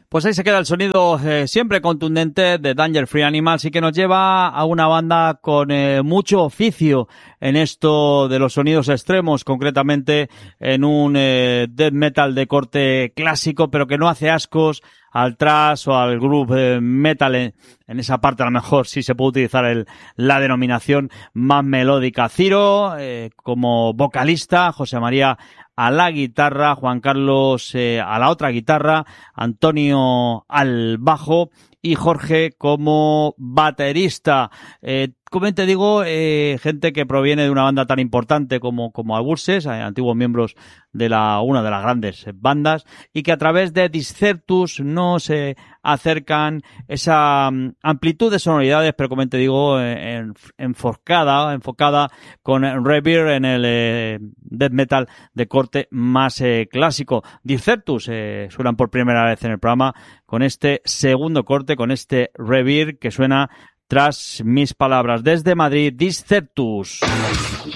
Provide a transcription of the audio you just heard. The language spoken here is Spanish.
Pues ahí se queda el sonido siempre contundente de Danger Free Animals y que nos lleva a una banda con mucho oficio en esto de los sonidos extremos, concretamente en un death metal de corte clásico, pero que no hace ascos al thrash o al groove metal en esa parte. A lo mejor sí se puede utilizar la denominación más melódica. Ciro como vocalista, José María a la guitarra, Juan Carlos a la otra guitarra, Antonio al bajo y Jorge como baterista. Como te digo, gente que proviene de una banda tan importante como Aburses, antiguos miembros de una de las grandes bandas, y que a través de Discertus nos acercan esa amplitud de sonoridades, pero como te digo, enfocada con Revere en el death metal de corte más clásico. Discertus suenan por primera vez en el programa con este segundo corte, con este Revere que suena tras mis palabras. Desde Madrid, Discertus.